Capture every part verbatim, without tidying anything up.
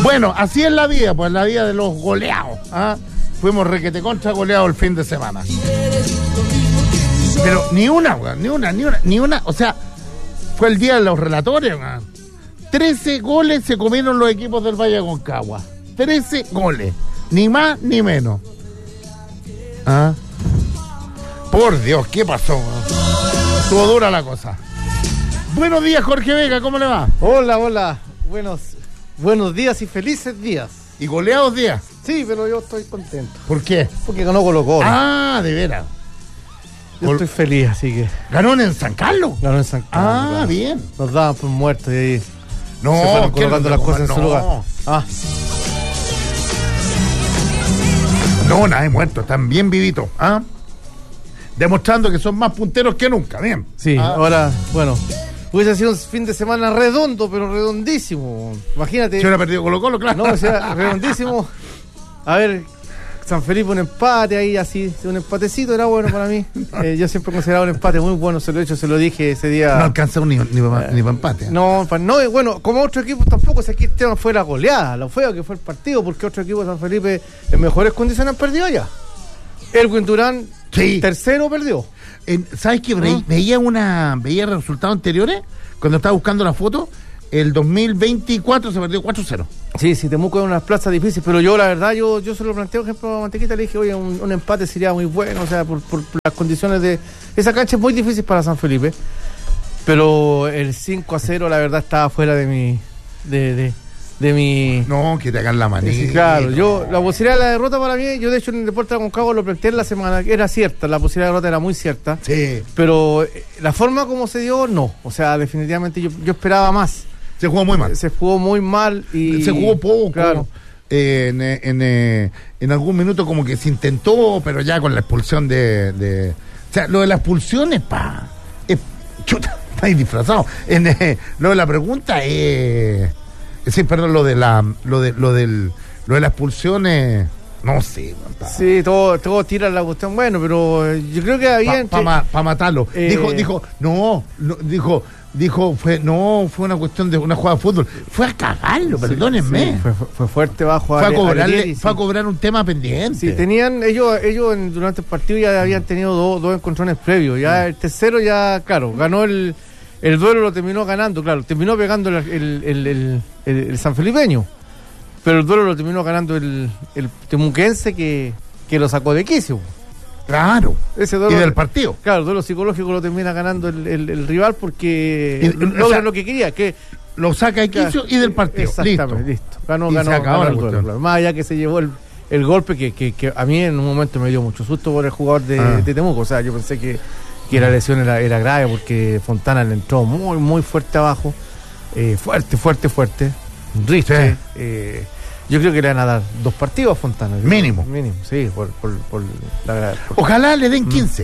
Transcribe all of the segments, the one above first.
Bueno, así es la vida, pues la vida de los goleados. ¿Ah? Fuimos requete contra goleados el fin de semana. Pero ni una, weón, ni una, ni una, ni una, o sea, fue el día de los relatores, weón. trece goles se comieron los equipos del Valle Aconcagua. trece goles, ni más ni menos. ¿Ah? Por Dios, ¿qué pasó, weón? Estuvo dura la cosa. Buenos días, Jorge Vega, ¿cómo le va? Hola, hola, buenos, buenos días y felices días. ¿Y goleados días? Sí, pero yo estoy contento. ¿Por qué? Porque ganó Colo-Colo. Ah, de veras. Yo Col- estoy feliz, así que... ¿Ganó en San Carlos? Ganó en San Carlos. Ah, claro. Bien. Nos daban por muertos y ahí no, se fueron colocando las cosas no. en su lugar. Ah. No, nada de muertos, están bien vivitos. ¿Ah? Demostrando que son más punteros que nunca, bien. Sí, ah. ahora, bueno, hubiese sido un fin de semana redondo, pero redondísimo. Imagínate. Si hubiera perdido Colo-Colo, claro. No, o sea, redondísimo. A ver, San Felipe un empate ahí, así, un empatecito era bueno para mí. Eh, yo siempre he considerado un empate muy bueno, se lo he hecho, se lo dije ese día. No alcanza ni, ni, eh, ni para empate. No, pa, no, bueno, como otro equipo tampoco, si aquí el tema fue la goleada, lo feo que fue el partido, porque otro equipo de San Felipe en mejores condiciones han perdido ya. Elwin Durán, sí. Tercero, perdió. En, ¿Sabes qué? ¿Mm? Veía una veía resultados anteriores, cuando estaba buscando la foto, el dos mil veinticuatro se perdió cuatro cero. Sí, sí, Temuco es una plaza difícil, pero yo la verdad, yo yo se lo planteo, por ejemplo, a Mantequita, le dije, oye, un, un empate sería muy bueno, o sea, por, por las condiciones de... Esa cancha es muy difícil para San Felipe, pero el cinco a cero la verdad estaba fuera de mi... de, de, de mi... No, que te hagan la manita. Sí, claro, yo, la posibilidad de la derrota para mí, yo de hecho en el Deportes de Aconcagua lo planteé en la semana, era cierta, la posibilidad de derrota era muy cierta, sí. Pero la forma como se dio, no, o sea, definitivamente yo, yo esperaba más. Se jugó muy mal. Se jugó muy mal y... Se jugó poco. Claro. Eh, en, en, en, en algún minuto como que se intentó, pero ya con la expulsión de... de o sea, lo de la expulsión es pa... Es, chuta, está ahí disfrazado. En, eh, lo de la pregunta es... Sí, perdón, lo de la... Lo de, lo del, lo de la expulsión es... No sé. Pa, sí, todo, todo tira la cuestión. Bueno, pero yo creo que había... Para pa, pa matarlo. Eh, dijo, dijo, no, no, dijo... Dijo, fue no fue una cuestión de una jugada de fútbol, fue a cagarlo, sí, perdónenme. Sí, fue, fue fuerte bajo. Fue a, a cobrarle, sí. fue a cobrar un tema pendiente. Sí, tenían, ellos, ellos en, durante el partido ya habían tenido dos, dos encontrones previos. Ya el tercero ya, claro, ganó el, el duelo, lo terminó ganando, claro, terminó pegando el, el, el, el, el, el sanfelipeño. Pero el duelo lo terminó ganando el, el temuquense que, que lo sacó de quicio. Claro, ese duelo, y del partido. Claro, el duelo psicológico lo termina ganando el, el, el rival porque y, logra o sea, lo que quería, que lo saca de quicio y del partido. Exactamente, listo. listo. Ganó, y ganó, ganó el duelo, claro. Más allá que se llevó el, el golpe que, que, que a mí en un momento me dio mucho susto por el jugador de, ah. de Temuco. O sea, yo pensé que, que la lesión era, era grave porque Fontana le entró muy, muy fuerte abajo. Eh, fuerte, fuerte, fuerte. Riste. Sí. Eh, Yo creo que le van a dar dos partidos a Fontana. Mínimo. Mínimo, sí, por, por, por la por... Ojalá le den quince.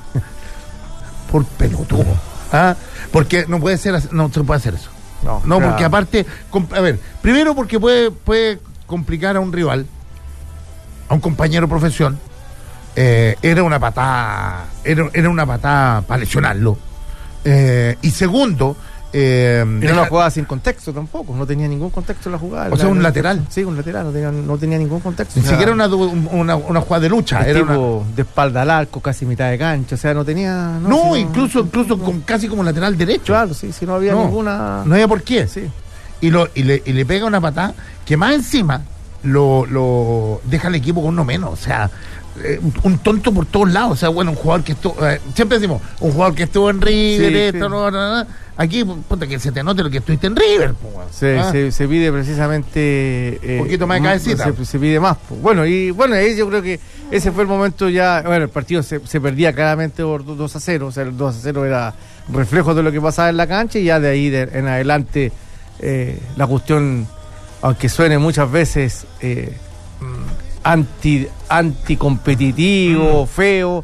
Por pelotudo. ¿Ah? Porque no puede ser, no se puede hacer eso. No, no claro. Porque aparte, a ver, primero porque puede, puede complicar a un rival, a un compañero de profesión. Eh, era una patada, era, era una patada para lesionarlo. Eh, y segundo, Eh, era una jugada sin contexto tampoco, no tenía ningún contexto en la jugada. O sea, la, un la, lateral. Sí, un lateral, no tenía, no tenía ningún contexto. Ni o sea, siquiera una, una, una jugada de lucha. Era tipo una... de espalda al arco, casi mitad de cancha, o sea, no tenía... No, no, no incluso no, incluso no. Con, casi como lateral derecho. Claro, sí, si no había no, ninguna... No había por qué. Sí. Y, lo, y, le, y le pega una patada que más encima lo, lo deja al equipo con uno menos, o sea... Eh, un tonto por todos lados, o sea, bueno, un jugador que estuvo, eh, siempre decimos, un jugador que estuvo en River, sí, esto, sí. no, no, no, aquí, puta, que se te note lo que estuviste en River, po, sí, ¿ah? se, se pide precisamente eh, un poquito más de cabecita, se, se pide más, po. Bueno, y bueno, ahí yo creo que ese fue el momento ya, bueno, el partido se, se perdía claramente por dos a cero, o sea, el dos a cero era reflejo de lo que pasaba en la cancha, y ya de ahí de, en adelante eh, la cuestión, aunque suene muchas veces eh, anti anticompetitivo, mm. feo,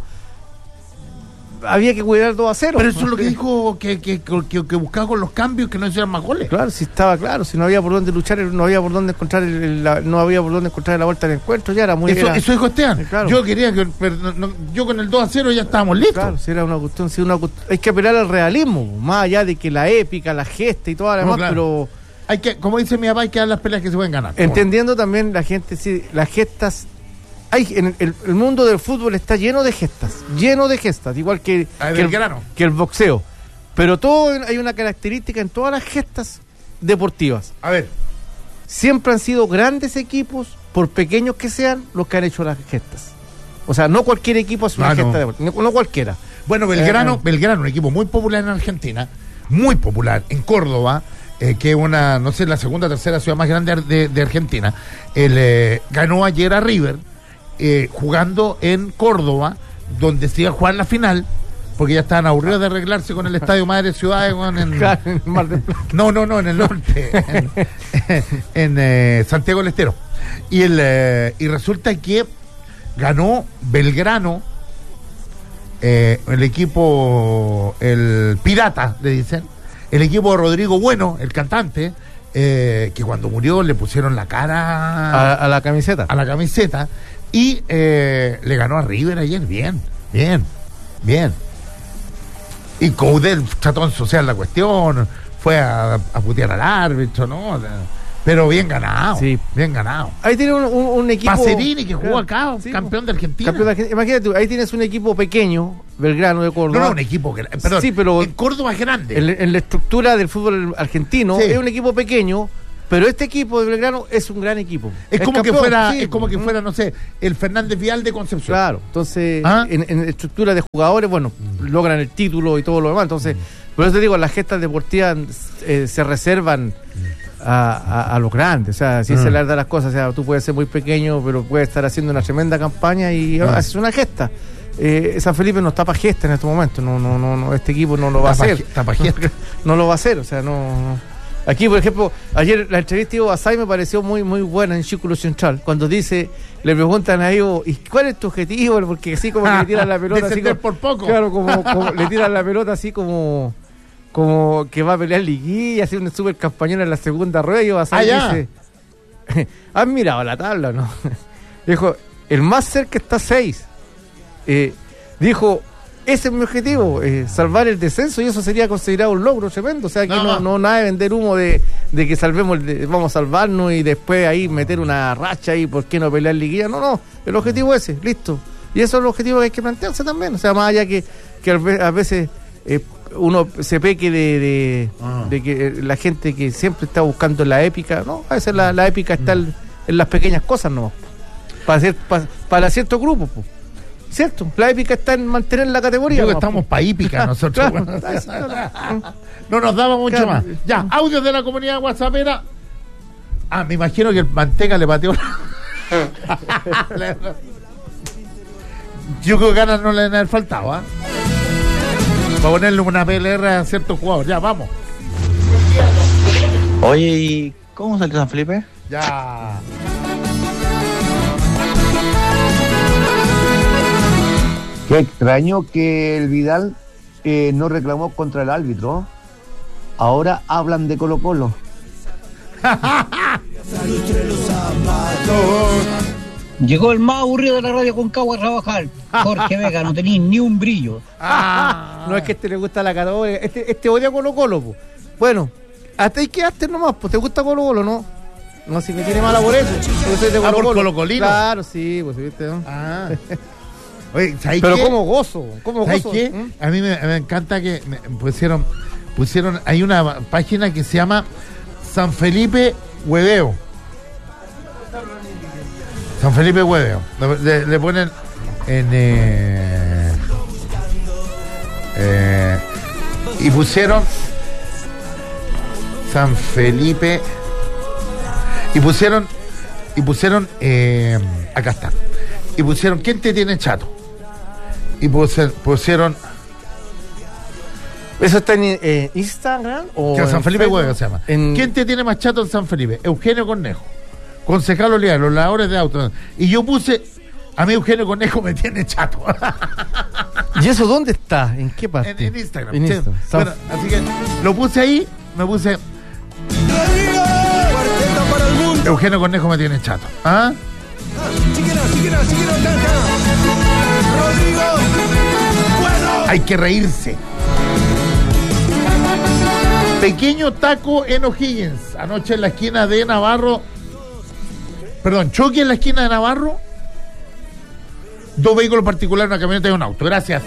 había que cuidar dos a cero. Pero eso es lo que dijo, que, que, que, que buscaba con los cambios, que no hicieran más goles. Claro, si estaba claro, si no había por dónde luchar, no había por dónde encontrar el, la, no había por dónde encontrar la vuelta del encuentro, ya era muy... Eso, era, eso dijo Esteban, claro. Yo quería que, pero no, yo con el dos a cero ya estábamos listos. Claro, si era una cuestión, si una, hay que apelar al realismo, más allá de que la épica, la gesta y toda la demás, no, claro. pero hay que, como dice mi papá, hay que dar las peleas que se pueden ganar. Entendiendo también la gente, sí, las gestas. Hay, en el, el mundo del fútbol está lleno de gestas, lleno de gestas, igual que, que, el, que el boxeo. Pero todo hay una característica en todas las gestas deportivas. A ver. Siempre han sido grandes equipos, por pequeños que sean, los que han hecho las gestas. O sea, no cualquier equipo hace una ah, gesta no. deportiva, no, no cualquiera. Bueno, Belgrano, eh, Belgrano, un equipo muy popular en Argentina, muy popular en Córdoba, eh, que es una, no sé, la segunda o tercera ciudad más grande de, de Argentina. El, eh, ganó ayer a River. Eh, jugando en Córdoba, donde se iba a jugar la final, porque ya estaban aburridos de arreglarse con el Estadio Madre Ciudad en, en, en Mar del Plata. No, no, no, en el norte, en, en, en eh, Santiago del Estero. Y, el, eh, y resulta que ganó Belgrano, eh, el equipo, el Pirata, le dicen, el equipo de Rodrigo Bueno, el cantante, eh, que cuando murió le pusieron la cara a, a la camiseta. A la camiseta. Y eh, le ganó a River ayer, bien, bien, bien. Y Coudet trató de ensuciar la cuestión, fue a, a putear al árbitro, ¿no? Pero bien ganado, sí. bien ganado. Ahí tiene un, un, un equipo... Pacerini, que jugó acá, sí, campeón de Argentina. Campeón de Argentina. Imagínate tú, ahí tienes un equipo pequeño, Belgrano de Córdoba. No, no, un equipo, perdón, sí, pero en Córdoba es grande. En, en la estructura del fútbol argentino, sí. es un equipo pequeño. Pero este equipo de Belgrano es un gran equipo. Es, es como campeón, que fuera, sí, es como que fuera, no sé, el Fernández Vial de Concepción. Claro, entonces, ¿ah? en, en estructura de jugadores, bueno, mm. logran el título y todo lo demás. Entonces, mm. por eso te digo, las gestas deportivas eh, se reservan a, a, a los grandes. O sea, si mm. se le da las cosas, o sea, tú puedes ser muy pequeño, pero puedes estar haciendo una tremenda campaña y mm. haces una gesta. Eh, San Felipe no está para gesta en este momento. No, no, no, no, este equipo no lo va a hacer. Está para gesta. No lo va a hacer, o sea, no. no. Aquí, por ejemplo, ayer la entrevista de Ivo Basay me pareció muy muy buena en Círculo Central, cuando dice, le preguntan a Ivo, ¿y cuál es tu objetivo? Porque así como que le tiran la pelota así como, por poco. Claro, como, como le tiran la pelota así como como que va a pelear liguilla, así un súper campañón en la segunda rueda, y Ivo Basay ah, dice, ¿has mirado la tabla o no? Dijo, el más cerca está seis. Eh, dijo, ese es mi objetivo, eh, salvar el descenso, y eso sería considerado un logro tremendo. O sea, que no, no, no nada de vender humo de, de que salvemos, de, vamos a salvarnos y después ahí meter una racha y por qué no pelear liguilla. No, no, el objetivo es ese, listo. Y eso es el objetivo que hay que plantearse también. O sea, más allá que, que a veces eh, uno se peque de, de, ah. de que la gente que siempre está buscando la épica, no, a veces la, la épica está en, en las pequeñas cosas, no, para, hacer, para, para ciertos grupos, pues. ¿Cierto? La épica está en mantener la categoría. Creo que estamos para hípica nosotros. Claro, no nos daba mucho claro. más. Ya, audios de la comunidad whatsappera. Ah, me imagino que el Manteca le pateó. Yo creo que ganas no le deben haber faltado, ¿ah? ¿eh? Para ponerle una P L R a ciertos jugadores. Ya, vamos. Oye, ¿y cómo salió San Felipe? Ya. Qué extraño que el Vidal eh, no reclamó contra el árbitro. Ahora hablan de Colo Colo. Llegó el más aburrido de la radio Concagua a trabajar. Jorge Vega, no tenéis ni un brillo. Ah, no es que a este le gusta la categoría. Este, este odia Colo Colo, po. Bueno, hasta ahí quedaste nomás, pues. ¿Te gusta Colo Colo, no? No, si me tiene mala por eso. Yo soy de Colo ah, por Colo. Colocolino. Claro, sí, pues viste, ¿no? Ah. Oye, ¿sabes Pero qué? cómo gozo, cómo ¿sabes gozo. qué? ¿Mm? A mí me, me encanta que me pusieron, pusieron, hay una página que se llama San Felipe Hueveo. San Felipe Hueveo. Le, le ponen en eh, eh, y pusieron San Felipe y pusieron y pusieron eh, acá está. Y pusieron, ¿quién te tiene chato? Y pusieron... pusieron ¿eso está en eh, Instagram? O que San Felipe Hueveo se llama. En... ¿Quién te tiene más chato en San Felipe? Eugenio Cornejo, concejal Olivar, los ladradores de autos. Y yo puse, a mí Eugenio Cornejo me tiene chato. ¿Y eso dónde está? ¿En qué parte? En, en Instagram. En Instagram. Bueno, así que lo puse ahí, me puse... Eugenio Cornejo me tiene chato. ¿Ah? Chiquero, chiquero, chiquero, Rodrigo, bueno. Hay que reírse. Pequeño taco en O'Higgins. Anoche en la esquina de Navarro. Perdón, choque en la esquina de Navarro. Dos vehículos particulares, una camioneta y un auto. Gracias.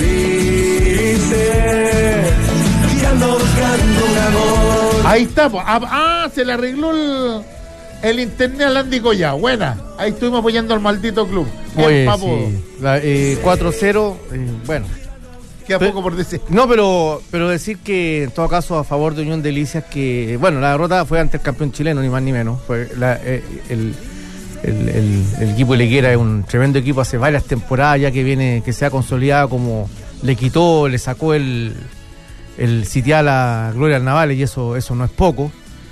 Ahí está. po. Ah, ah, se le arregló el, el internet al Andy Collá. Buena. Ahí estuvimos apoyando al maldito club. Oye, sí. La, eh, cuatro cero. Eh, bueno. Queda Pero- poco por decir. No, pero pero decir que en todo caso a favor de Unión Delicias que, bueno, la derrota fue ante el campeón chileno, ni más ni menos. Fue la, eh, el, el, el, el equipo de Leguera es un tremendo equipo hace varias temporadas ya que viene, que se ha consolidado como le quitó, le sacó el, el sitial a Gloria Navales y eso, eso no es poco.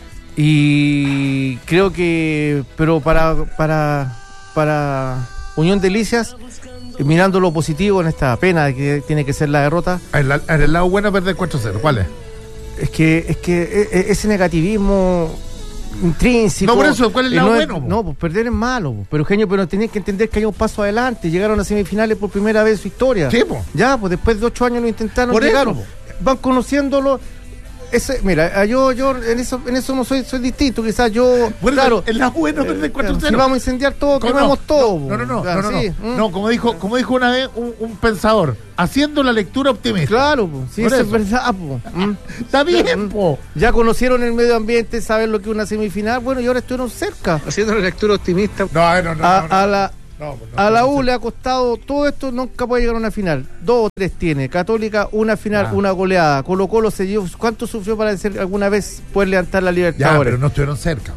Y creo que, pero para, para, para Unión Delicias, mirando lo positivo en esta pena de que tiene que ser la derrota, En, la- en el lado bueno perder cuatro cero. ¿Cuál es? es que es que e- e- ese negativismo intrínseco. No, por eso, ¿cuál es el eh, lado no bueno, po? No, pues perder es malo, po. Pero Eugenio, pero tenés que entender que hay un paso adelante. Llegaron a semifinales por primera vez en su historia. Sí, po. Ya, pues después de ocho años lo intentaron, Por eso, llegaron. po. Van conociéndolo. Ese, mira, yo, yo en eso, en eso no soy, soy distinto. Quizás yo, Bueno, claro. el lado bueno perder cuatro cero. Si vamos a incendiar todo, ¿Cómo quemamos no? todo. No, no, no, Claro, no, no, sí, no. mm. No, como dijo, como dijo una vez un, un pensador, haciendo la lectura optimista. Claro, po. Sí, Por eso eso. es verdad, po. Mm. Está bien, po. Ya conocieron el medio ambiente, saben lo que es una semifinal, bueno, y ahora estuvieron cerca. Haciendo la lectura optimista. No, no, no. A, no, no. a la, No, pues no, a la no, U no. le ha costado todo esto, nunca puede llegar a una final. Dos o tres tiene. Católica, una final, Ah. una goleada. Colo Colo se dio. ¿Cuánto sufrió para decir alguna vez poder levantar la Ya, Libertadores? pero no estuvieron cerca.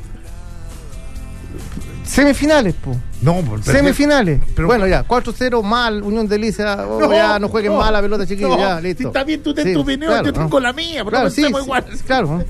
Semifinales, po. No, por perder- Semifinales. pero- bueno, ya, cuatro cero mal, Unión Delicia. Oh, No, ya no jueguen no, mal la pelota, chiquillos, no. ya, listo. Si está bien, tú ten Sí, tu opinión, claro, yo tengo ¿no? la mía, pero Claro, no sí, pensemos sí, igual. claro.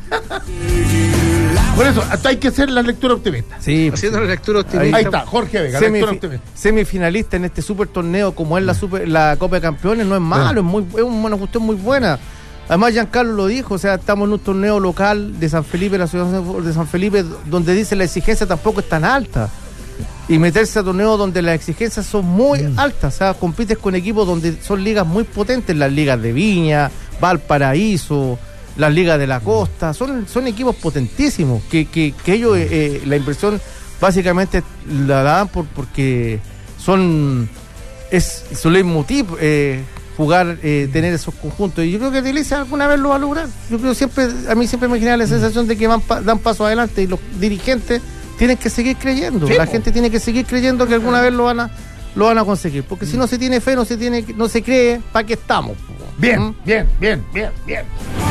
Por eso, hasta hay que hacer la lectura optimista. Sí, Haciendo la lectura optimista. Ahí está, Jorge Vega, Semifi- lectura optimista. semifinalista en este super torneo como es la super, la Copa de Campeones no es malo, es muy es una cuestión muy buena. Además Giancarlo lo dijo, o sea, estamos en un torneo local de San Felipe, la ciudad de San Felipe, donde dice la exigencia tampoco es tan alta. Y meterse a torneos donde las exigencias son muy Mm. altas, o sea, compites con equipos donde son ligas muy potentes, las ligas de Viña, Valparaíso, las ligas de la costa, son, son equipos potentísimos, que, que, que ellos, eh, eh, la impresión básicamente la dan por, porque son, es su leitmotiv, eh, jugar, eh, tener esos conjuntos, y yo creo que Delicia alguna vez lo va a lograr. Yo creo siempre, a mí siempre me genera la sensación de que van pa- dan paso adelante y los dirigentes tienen que seguir creyendo, Sí, la po. gente tiene que seguir creyendo que alguna vez lo van a lo van a conseguir, porque si no se tiene fe, no se tiene no se cree, ¿para qué estamos? Po? Bien, ¿Mm? bien, bien, bien, bien.